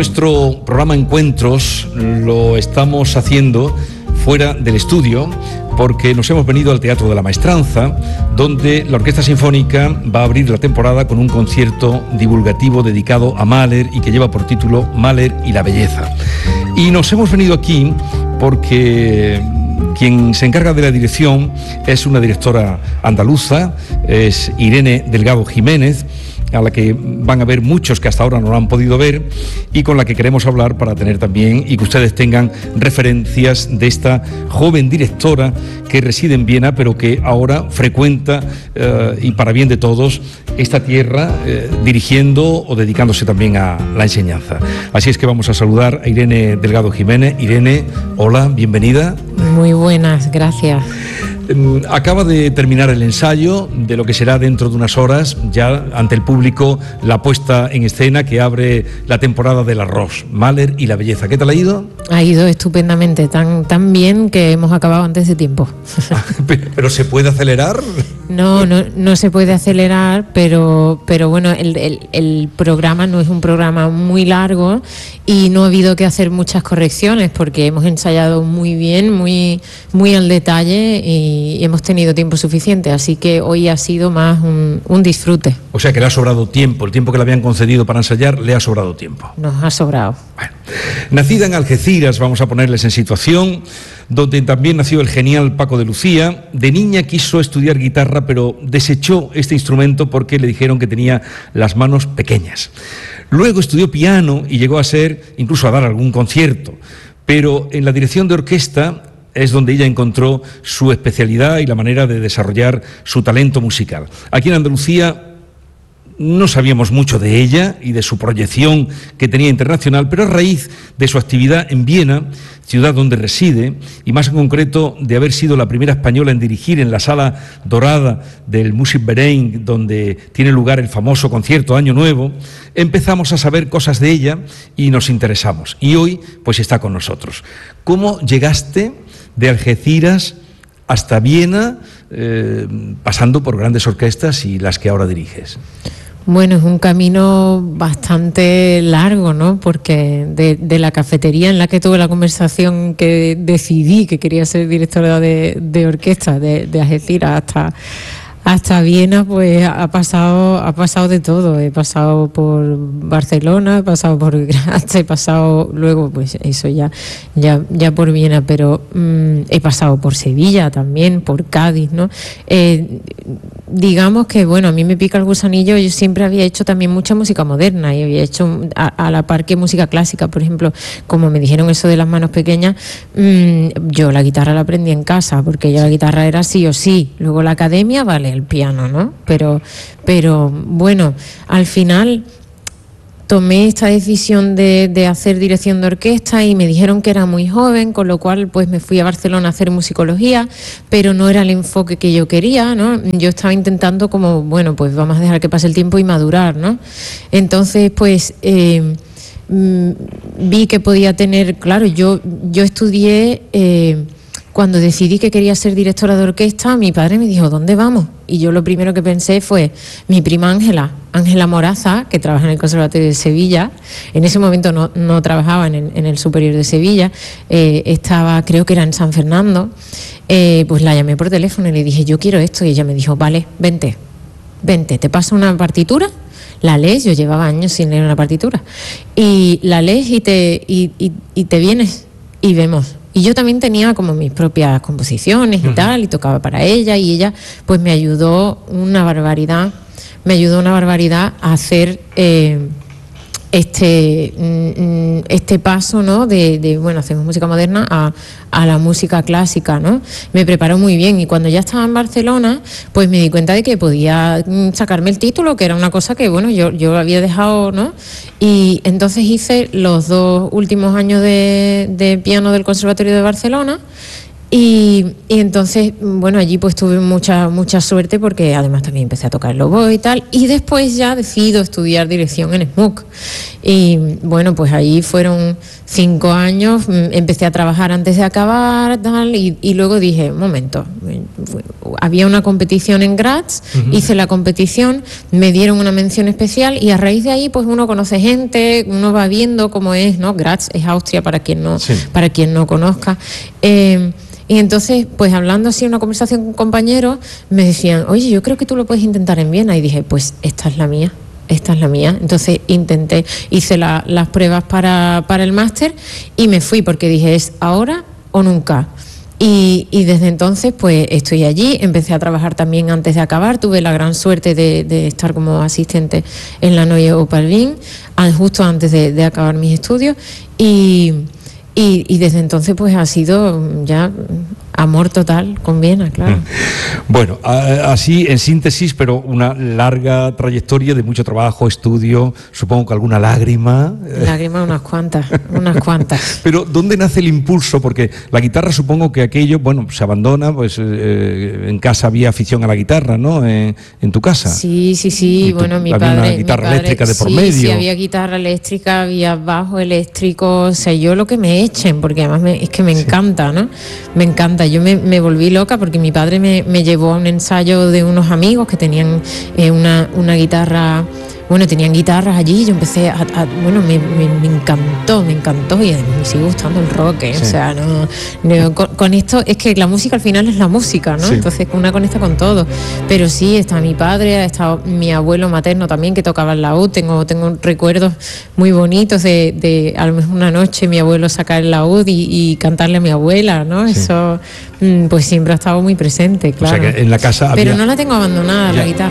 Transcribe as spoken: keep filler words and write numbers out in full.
nuestro programa Encuentros lo estamos haciendo fuera del estudio porque nos hemos venido al Teatro de la Maestranza, donde la Orquesta Sinfónica va a abrir la temporada con un concierto divulgativo dedicado a Mahler y que lleva por título Mahler y la belleza. Y nos hemos venido aquí porque quien se encarga de la dirección es una directora andaluza, es Irene Delgado Jiménez, a la que van a ver muchos que hasta ahora no lo han podido ver y con la que queremos hablar para tener también y que ustedes tengan referencias de esta joven directora que reside en Viena pero que ahora frecuenta eh, y para bien de todos esta tierra eh, dirigiendo o dedicándose también a la enseñanza. Así es que vamos a saludar a Irene Delgado Jiménez. Irene, hola, bienvenida. Muy buenas, gracias. Acaba de terminar el ensayo de lo que será dentro de unas horas, ya ante el público, la puesta en escena que abre la temporada del Arroz, Mahler y la belleza. ¿Qué tal ha ido? Ha ido estupendamente, tan, tan bien que hemos acabado antes de tiempo. ¿Pero se puede acelerar? No, no, no se puede acelerar, pero, pero bueno, el, el, el programa no es un programa muy largo y no ha habido que hacer muchas correcciones porque hemos ensayado muy bien, muy, muy al detalle y hemos tenido tiempo suficiente, así que hoy ha sido más un, un disfrute. O sea que le ha sobrado tiempo, el tiempo que le habían concedido para ensayar le ha sobrado tiempo. Nos ha sobrado. Bueno. Nacida en Algeciras, vamos a ponerles en situación, donde también nació el genial Paco de Lucía. De niña quiso estudiar guitarra, pero desechó este instrumento porque le dijeron que tenía las manos pequeñas. Luego estudió piano y llegó a ser, incluso a dar algún concierto, pero en la dirección de orquesta es donde ella encontró su especialidad y la manera de desarrollar su talento musical. Aquí en Andalucía no sabíamos mucho de ella y de su proyección que tenía internacional, pero a raíz de su actividad en Viena, ciudad donde reside, y más en concreto de haber sido la primera española en dirigir en la Sala Dorada del Musikverein, donde tiene lugar el famoso concierto Año Nuevo, empezamos a saber cosas de ella y nos interesamos. Y hoy, pues está con nosotros. ¿Cómo llegaste de Algeciras hasta Viena, eh, pasando por grandes orquestas y las que ahora diriges? Bueno, es un camino bastante largo, ¿no? Porque de, de la cafetería en la que tuve la conversación que decidí que quería ser directora de, de orquesta de, de Algeciras hasta, hasta Viena, pues ha pasado, ha pasado de todo. He pasado por Barcelona, he pasado por Graz, he pasado luego, pues eso ya, ya, ya por Viena, pero mmm, he pasado por Sevilla también, por Cádiz, ¿no? Eh, digamos que, bueno, a mí me pica el gusanillo. Yo siempre había hecho también mucha música moderna y había hecho a, a la par que música clásica, por ejemplo, como me dijeron eso de las manos pequeñas, mmm, yo la guitarra la aprendí en casa, porque ya la guitarra era sí o sí. Luego la academia, vale, el piano, ¿no? Pero, pero bueno, al final tomé esta decisión de, de hacer dirección de orquesta y me dijeron que era muy joven, con lo cual pues me fui a Barcelona a hacer musicología, pero no era el enfoque que yo quería, ¿no? Yo estaba intentando como, bueno, pues vamos a dejar que pase el tiempo y madurar, ¿no? Entonces, pues eh, vi que podía tener, claro, yo, yo estudié... Eh, Cuando decidí que quería ser directora de orquesta, mi padre me dijo, ¿dónde vamos? Y yo lo primero que pensé fue, mi prima Ángela, Ángela Moraza, que trabaja en el Conservatorio de Sevilla, en ese momento no, no trabajaba en el, en el Superior de Sevilla, eh, estaba, creo que era en San Fernando, eh, pues la llamé por teléfono y le dije, yo quiero esto, y ella me dijo, vale, vente, vente, te paso una partitura, la lees, yo llevaba años sin leer una partitura, y la lees y te, y, y, y te vienes y vemos. Y yo también tenía como mis propias composiciones y uh-huh. tal, y tocaba para ella, y ella pues me ayudó una barbaridad, me ayudó una barbaridad a hacer eh, este, este paso, ¿no? De, de, bueno, hacemos música moderna a, a la música clásica, ¿no? Me preparó muy bien, y cuando ya estaba en Barcelona, pues me di cuenta de que podía sacarme el título, que era una cosa que, bueno, yo, yo había dejado, ¿no? Y entonces hice los dos últimos años de, de piano del Conservatorio de Barcelona, Y, y entonces, bueno, allí pues tuve mucha mucha suerte porque además también empecé a tocar el oboe y tal, y después ya decido estudiar dirección en S M U C. Y bueno, pues ahí fueron cinco años, empecé a trabajar antes de acabar, tal, y, y luego dije, un momento, había una competición en Graz, uh-huh. hice la competición, me dieron una mención especial y a raíz de ahí pues uno conoce gente, uno va viendo cómo es, ¿no? Graz es Austria para quien no, sí. para quien no conozca. Eh, Y entonces, pues hablando así en una conversación con compañeros, me decían, oye, yo creo que tú lo puedes intentar en Viena. Y dije, pues esta es la mía, esta es la mía. Entonces intenté, hice la, las pruebas para, para el máster y me fui porque dije, es ahora o nunca. Y, y desde entonces, pues estoy allí, empecé a trabajar también antes de acabar, tuve la gran suerte de, de estar como asistente en la Neue Oper Wien, justo antes de, de acabar mis estudios, y... Y, y desde entonces pues ha sido ya amor total con Viena, claro. Bueno, así en síntesis, pero una larga trayectoria de mucho trabajo, estudio, supongo que alguna lágrima. Lágrimas unas cuantas, unas cuantas. Pero ¿dónde nace el impulso? Porque la guitarra, supongo que aquello, bueno, se abandona, pues eh, en casa había afición a la guitarra, ¿no? En, en tu casa. Sí, sí, sí, tu, bueno, mi había padre... una guitarra mi padre, eléctrica de por sí, medio. Sí, había guitarra eléctrica, había bajo eléctrico, o sea, yo lo que me echen, porque además me, es que me encanta, sí. ¿no? Me encanta. Yo me, me volví loca porque mi padre me, me llevó a un ensayo de unos amigos que tenían eh, una, una guitarra, bueno, tenían guitarras allí y yo empecé a, a bueno, me, me, me encantó, me encantó y además me sigue gustando el rock, ¿eh? Sí. O sea, no, no con, con esto, es que la música al final es la música, ¿no? Sí. Entonces una conecta con todo, pero sí, está mi padre, ha estado mi abuelo materno también que tocaba el laúd, tengo, tengo recuerdos muy bonitos de, de a lo mejor una noche mi abuelo sacar el laúd y, y cantarle a mi abuela, ¿no? Sí. Eso pues siempre ha estado muy presente, claro. O sea que en la casa pero había... no la tengo abandonada, ya. La guitarra.